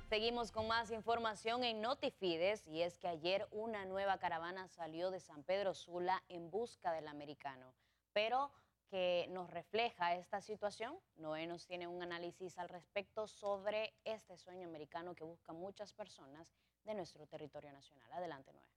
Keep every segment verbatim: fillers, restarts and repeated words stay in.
Seguimos con más información en Notifides y es que ayer una nueva caravana salió de San Pedro Sula en busca del americano. Pero que nos refleja esta situación, Noé nos tiene un análisis al respecto sobre este sueño americano que busca muchas personas de nuestro territorio nacional. Adelante, Noé.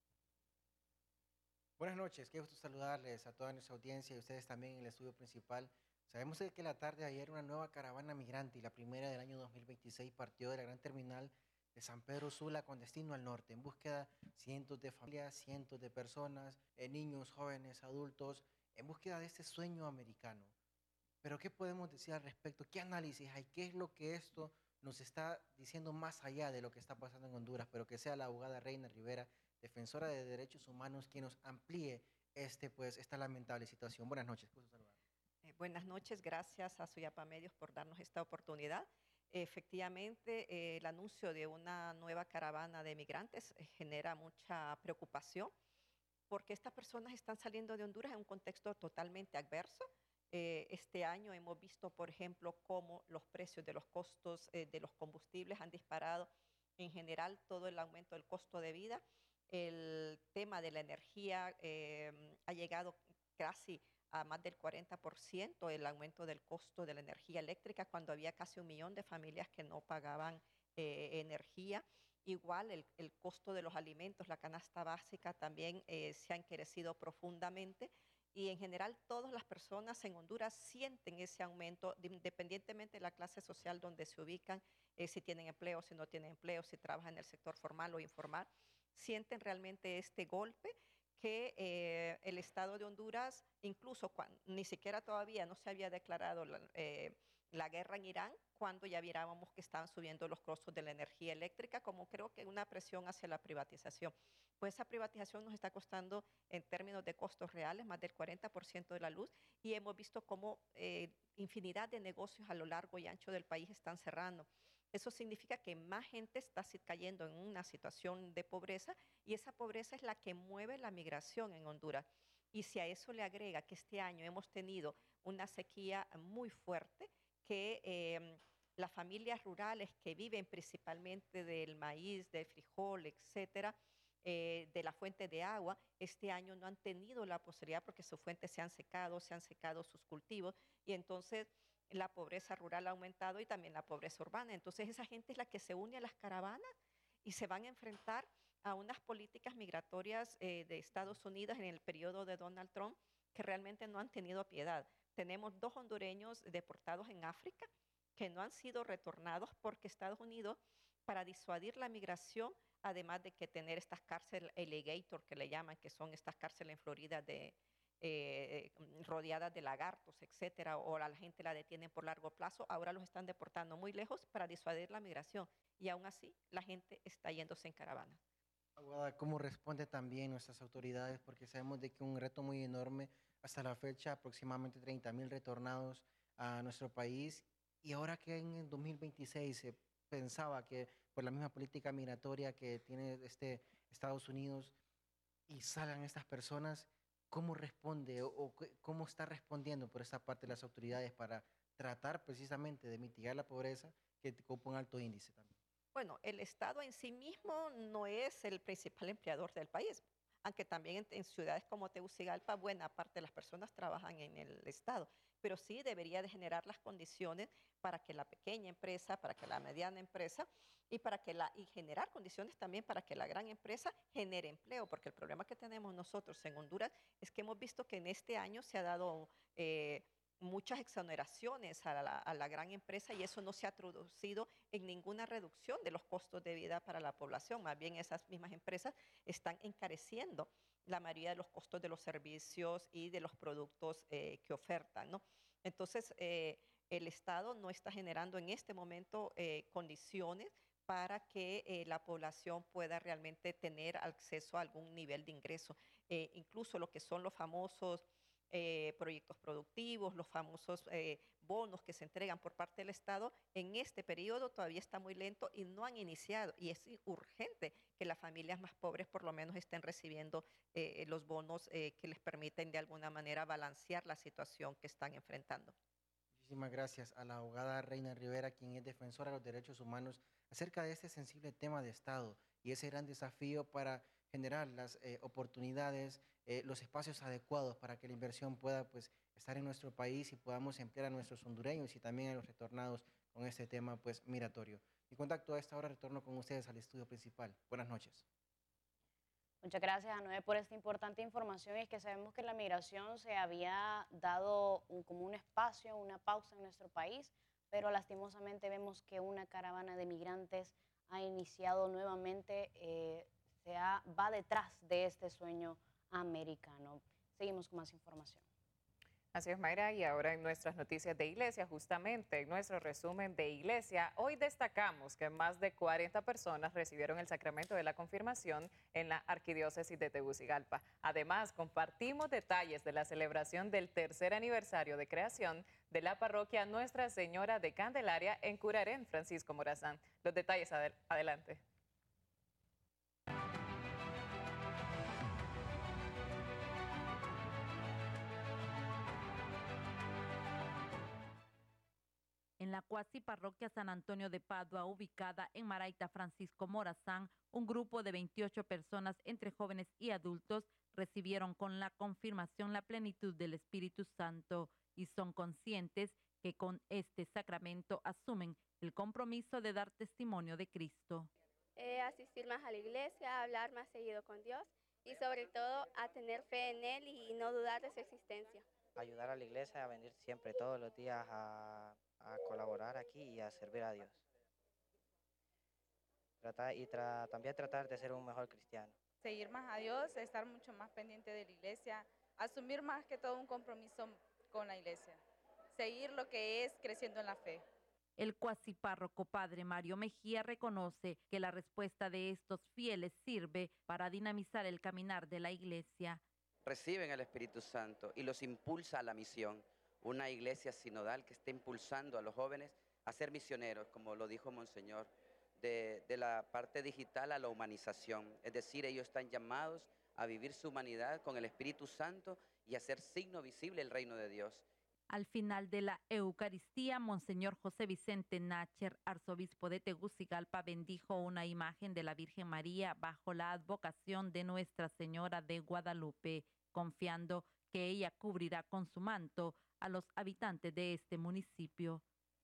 Buenas noches, qué gusto saludarles a toda nuestra audiencia y a ustedes también en el estudio principal. Sabemos que la tarde de ayer una nueva caravana migrante y la primera del año dos mil veintiséis partió de la gran terminal de San Pedro Sula con destino al norte, en búsqueda de cientos de familias, cientos de personas, eh, niños, jóvenes, adultos, en búsqueda de este sueño americano. Pero ¿qué podemos decir al respecto? ¿Qué análisis hay? ¿Qué es lo que esto nos está diciendo más allá de lo que está pasando en Honduras? Pero que sea la abogada Reina Rivera, defensora de derechos humanos, quien nos amplíe este, pues, esta lamentable situación. Buenas noches, gusto saludar. Eh, buenas noches, gracias a Suyapa Medios por darnos esta oportunidad. Efectivamente, eh, el anuncio de una nueva caravana de migrantes eh, genera mucha preocupación porque estas personas están saliendo de Honduras en un contexto totalmente adverso. Eh, este año hemos visto, por ejemplo, cómo los precios de los costos eh, de los combustibles han disparado. En general, todo el aumento del costo de vida. El tema de la energía eh, ha llegado casi a más del cuarenta por ciento el aumento del costo de la energía eléctrica, cuando había casi un millón de familias que no pagaban eh, energía. Igual el, el, costo de los alimentos, la canasta básica también eh, se ha encarecido profundamente y en general todas las personas en Honduras sienten ese aumento independientemente de la clase social donde se ubican, eh, si tienen empleo, si no tienen empleo, si trabajan en el sector formal o informal, sienten realmente este golpe que eh, el Estado de Honduras, incluso cuando ni siquiera todavía no se había declarado la, eh, la guerra en Irán, cuando ya viéramos que estaban subiendo los costos de la energía eléctrica, como creo que una presión hacia la privatización. Pues esa privatización nos está costando en términos de costos reales más del cuarenta por ciento de la luz y hemos visto cómo eh, infinidad de negocios a lo largo y ancho del país están cerrando. Eso significa que más gente está cayendo en una situación de pobreza y esa pobreza es la que mueve la migración en Honduras. Y si a eso le agrega que este año hemos tenido una sequía muy fuerte, que eh, las familias rurales que viven principalmente del maíz, del frijol, etcétera, eh, de la fuente de agua, este año no han tenido la posibilidad porque sus fuentes se han secado, se han secado sus cultivos y entonces la pobreza rural ha aumentado y también la pobreza urbana. Entonces esa gente es la que se une a las caravanas y se van a enfrentar a unas políticas migratorias eh, de Estados Unidos en el periodo de Donald Trump que realmente no han tenido piedad. Tenemos dos hondureños deportados en África que no han sido retornados porque Estados Unidos, para disuadir la migración, además de que tener estas cárceles alligator que le llaman, que son estas cárceles en Florida de, eh, rodeadas de lagartos, etcétera, o a la gente la detienen por largo plazo, ahora los están deportando muy lejos para disuadir la migración. Y aún así, la gente está yéndose en caravana. Abogada, ¿cómo responde también nuestras autoridades? Porque sabemos de que un reto muy enorme, hasta la fecha aproximadamente treinta mil retornados a nuestro país y ahora que en el dos mil veintiséis se pensaba que por la misma política migratoria que tiene este Estados Unidos y salgan estas personas, ¿cómo responde o, o qué- cómo está respondiendo por esta parte de las autoridades para tratar precisamente de mitigar la pobreza que ocupa un alto índice también? Bueno, el Estado en sí mismo no es el principal empleador del país, aunque también en, en ciudades como Tegucigalpa buena parte de las personas trabajan en el Estado, pero sí debería de generar las condiciones para que la pequeña empresa, para que la mediana empresa y para que la y generar condiciones también para que la gran empresa genere empleo, porque el problema que tenemos nosotros en Honduras es que hemos visto que en este año se ha dado eh, muchas exoneraciones a la, a la gran empresa y eso no se ha traducido en ninguna reducción de los costos de vida para la población. Más bien esas mismas empresas están encareciendo la mayoría de los costos de los servicios y de los productos eh, que ofertan, ¿no? Entonces, eh, el Estado no está generando en este momento eh, condiciones para que eh, la población pueda realmente tener acceso a algún nivel de ingreso. Eh, incluso lo que son los famosos eh, proyectos productivos, los famosos eh, bonos que se entregan por parte del Estado, en este periodo todavía está muy lento y no han iniciado. Y es urgente que las familias más pobres por lo menos estén recibiendo eh, los bonos eh, que les permiten de alguna manera balancear la situación que están enfrentando. Muchísimas gracias a la abogada Reina Rivera, quien es defensora de los derechos humanos, acerca de este sensible tema de Estado y ese gran desafío para generar las eh, oportunidades, eh, los espacios adecuados para que la inversión pueda pues, estar en nuestro país y podamos emplear a nuestros hondureños y también a los retornados con este tema pues, migratorio. Mi contacto a esta hora retorno con ustedes al estudio principal. Buenas noches. Muchas gracias, Anoé, por esta importante información. Y es que sabemos que la migración se había dado un- como un espacio, una pausa en nuestro país, pero lastimosamente vemos que una caravana de migrantes ha iniciado nuevamente, eh, se ha- va detrás de este sueño americano. Seguimos con más información. Así es, Mayra, y ahora en nuestras noticias de iglesia, justamente en nuestro resumen de iglesia, hoy destacamos que más de cuarenta personas recibieron el sacramento de la confirmación en la arquidiócesis de Tegucigalpa. Además, compartimos detalles de la celebración del tercer aniversario de creación de la parroquia Nuestra Señora de Candelaria en Curarén, Francisco Morazán. Los detalles adel- adelante. En la cuasi parroquia San Antonio de Padua, ubicada en Maraita Francisco Morazán, un grupo de veintiocho personas, entre jóvenes y adultos, recibieron con la confirmación la plenitud del Espíritu Santo y son conscientes que con este sacramento asumen el compromiso de dar testimonio de Cristo. Eh, asistir más a la iglesia, hablar más seguido con Dios y sobre todo a tener fe en Él y no dudar de su existencia. Ayudar a la iglesia a venir siempre, todos los días a, a colaborar aquí y a servir a Dios. Tratar, y tra- también tratar de ser un mejor cristiano. Seguir más a Dios, estar mucho más pendiente de la iglesia, asumir más que todo un compromiso con la iglesia, seguir lo que es creciendo en la fe. El cuasipárroco padre Mario Mejía reconoce que la respuesta de estos fieles sirve para dinamizar el caminar de la iglesia. Reciben el Espíritu Santo y los impulsa a la misión. Una iglesia sinodal que esté impulsando a los jóvenes a ser misioneros, como lo dijo Monseñor, de, de la parte digital a la humanización. Es decir, ellos están llamados a vivir su humanidad con el Espíritu Santo y a hacer signo visible el reino de Dios. Al final de la Eucaristía, Monseñor José Vicente Nacher, arzobispo de Tegucigalpa, bendijo una imagen de la Virgen María bajo la advocación de Nuestra Señora de Guadalupe, confiando que ella cubrirá con su manto a los habitantes de este municipio.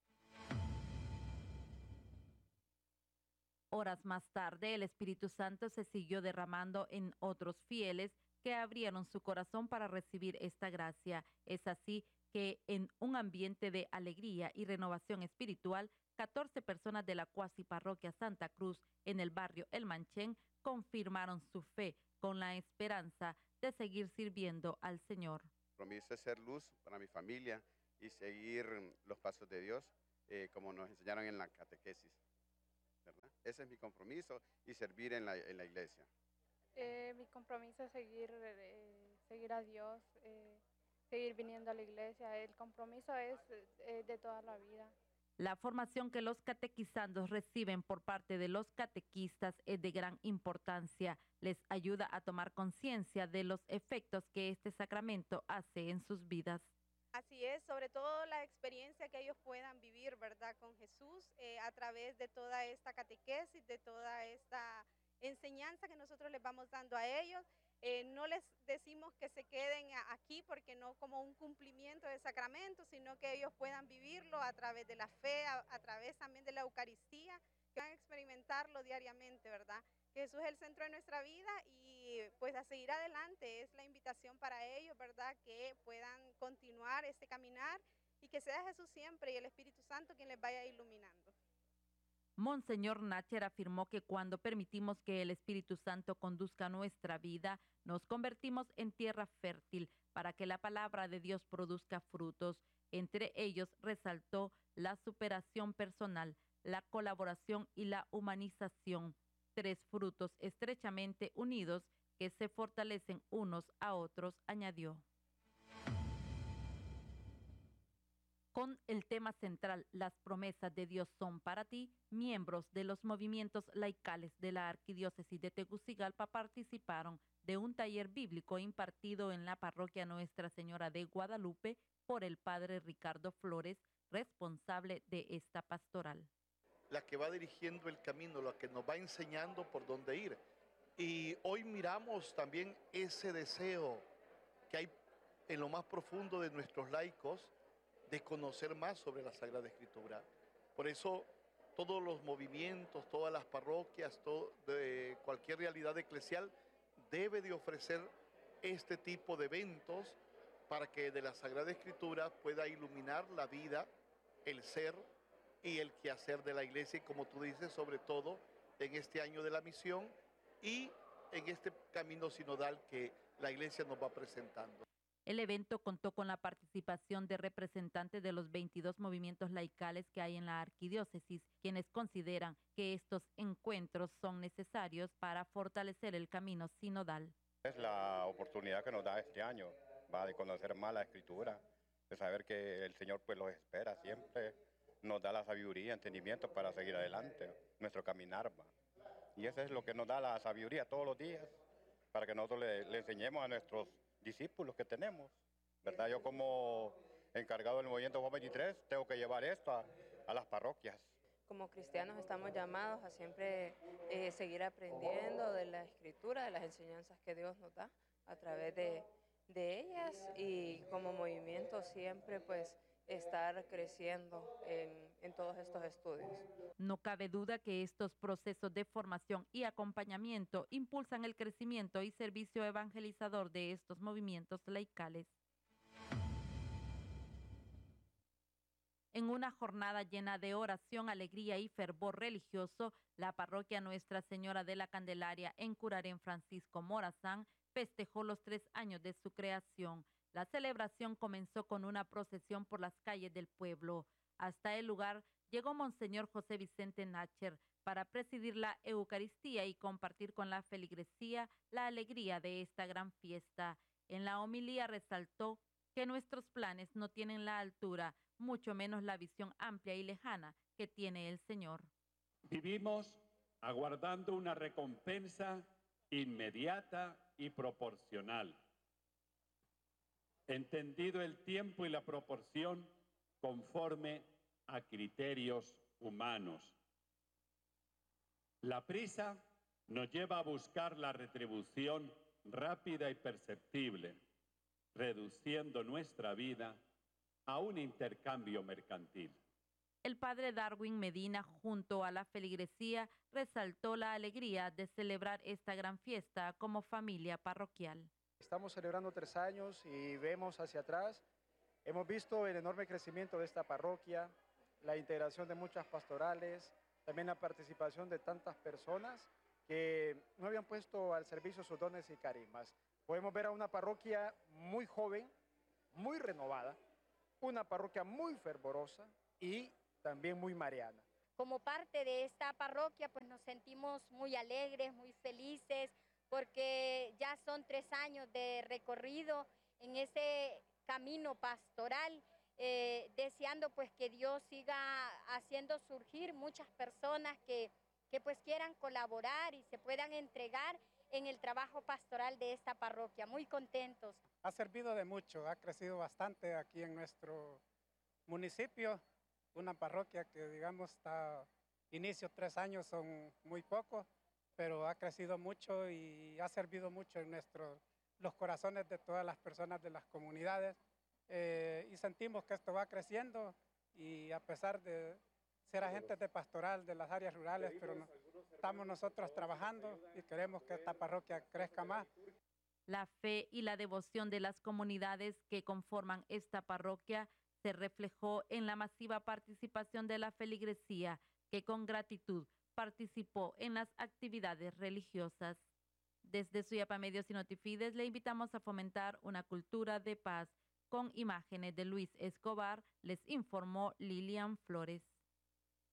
Horas más tarde, el Espíritu Santo se siguió derramando en otros fieles que abrieron su corazón para recibir esta gracia. Es así que en un ambiente de alegría y renovación espiritual, catorce personas de la cuasi parroquia Santa Cruz en el barrio El Manchén confirmaron su fe con la esperanza de seguir sirviendo al Señor. Mi compromiso es ser luz para mi familia y seguir los pasos de Dios, eh, como nos enseñaron en la catequesis, ¿verdad? Ese es mi compromiso y servir en la, en la iglesia. Eh, mi compromiso es seguir, eh, seguir a Dios, eh, seguir viniendo a la iglesia. El compromiso es eh, de toda la vida. La formación que los catequizandos reciben por parte de los catequistas es de gran importancia. Les ayuda a tomar conciencia de los efectos que este sacramento hace en sus vidas. Así es, sobre todo la experiencia que ellos puedan vivir, ¿verdad?, con Jesús eh, a través de toda esta catequesis, de toda esta enseñanza que nosotros les vamos dando a ellos. Eh, no les decimos que se queden a- aquí porque no como un cumplimiento del sacramento, sino que ellos puedan vivirlo a través de la fe, a, a través también de la Eucaristía, que van a experimentarlo diariamente, ¿verdad? Que Jesús es el centro de nuestra vida y pues a seguir adelante es la invitación para ellos, ¿verdad? Que puedan continuar este caminar y que sea Jesús siempre y el Espíritu Santo quien les vaya iluminando. Monseñor Nacher afirmó que cuando permitimos que el Espíritu Santo conduzca nuestra vida, nos convertimos en tierra fértil para que la palabra de Dios produzca frutos. Entre ellos resaltó la superación personal, la colaboración y la humanización, tres frutos estrechamente unidos que se fortalecen unos a otros, añadió. Con el tema central, las promesas de Dios son para ti, miembros de los movimientos laicales de la Arquidiócesis de Tegucigalpa participaron de un taller bíblico impartido en la parroquia Nuestra Señora de Guadalupe por el padre Ricardo Flores responsable de esta pastoral. La que va dirigiendo el camino, la que nos va enseñando por dónde ir. Y hoy miramos también ese deseo que hay en lo más profundo de nuestros laicos de conocer más sobre la Sagrada Escritura. Por eso todos los movimientos, todas las parroquias, todo, de cualquier realidad eclesial debe de ofrecer este tipo de eventos para que de la Sagrada Escritura pueda iluminar la vida, el ser y el quehacer de la Iglesia, y como tú dices, sobre todo en este año de la misión y en este camino sinodal que la Iglesia nos va presentando. El evento contó con la participación de representantes de los veintidós movimientos laicales que hay en la arquidiócesis, quienes consideran que estos encuentros son necesarios para fortalecer el camino sinodal. Es la oportunidad que nos da este año, va, de conocer más la Escritura, de saber que el Señor pues los espera siempre, nos da la sabiduría, entendimiento para seguir adelante, nuestro caminar, va. Y eso es lo que nos da la sabiduría todos los días, para que nosotros le, le enseñemos a nuestros discípulos que tenemos, ¿verdad? Yo como encargado del movimiento Juan veintitrés tengo que llevar esto a, a las parroquias. Como cristianos estamos llamados a siempre eh, seguir aprendiendo de la Escritura, de las enseñanzas que Dios nos da a través de, de ellas, y como movimiento siempre pues estar creciendo en, en todos estos estudios. No cabe duda que estos procesos de formación y acompañamiento impulsan el crecimiento y servicio evangelizador de estos movimientos laicales. En una jornada llena de oración, alegría y fervor religioso, la parroquia Nuestra Señora de la Candelaria en Curarén Francisco Morazán festejó los tres años de su creación. La celebración comenzó con una procesión por las calles del pueblo. Hasta el lugar llegó Monseñor José Vicente Nacher para presidir la Eucaristía y compartir con la feligresía la alegría de esta gran fiesta. En la homilía resaltó que nuestros planes no tienen la altura, mucho menos la visión amplia y lejana que tiene el Señor. Vivimos aguardando una recompensa inmediata y proporcional. Entendido el tiempo y la proporción conforme a criterios humanos. La prisa nos lleva a buscar la retribución rápida y perceptible, reduciendo nuestra vida a un intercambio mercantil. El padre Darwin Medina, junto a la feligresía, resaltó la alegría de celebrar esta gran fiesta como familia parroquial. Estamos celebrando tres años y vemos hacia atrás. Hemos visto el enorme crecimiento de esta parroquia, la integración de muchas pastorales, también la participación de tantas personas que no habían puesto al servicio sus dones y carismas. Podemos ver a una parroquia muy joven, muy renovada, una parroquia muy fervorosa y también muy mariana. Como parte de esta parroquia, pues nos sentimos muy alegres, muy felices, porque ya son tres años de recorrido en ese camino pastoral, eh, deseando pues que Dios siga haciendo surgir muchas personas que, que pues quieran colaborar y se puedan entregar en el trabajo pastoral de esta parroquia. Muy contentos. Ha servido de mucho, ha crecido bastante aquí en nuestro municipio, una parroquia que digamos está, inicio tres años son muy pocos, pero ha crecido mucho y ha servido mucho en nuestro, los corazones de todas las personas de las comunidades, eh, y sentimos que esto va creciendo, y a pesar de ser agentes de pastoral de las áreas rurales, pero no, estamos nosotros trabajando y queremos que esta parroquia crezca más. La fe y la devoción de las comunidades que conforman esta parroquia se reflejó en la masiva participación de la feligresía, que con gratitud participó en las actividades religiosas. Desde Suyapa Medios y Notifides le invitamos a fomentar una cultura de paz. Con imágenes de Luis Escobar, les informó Lilian Flores.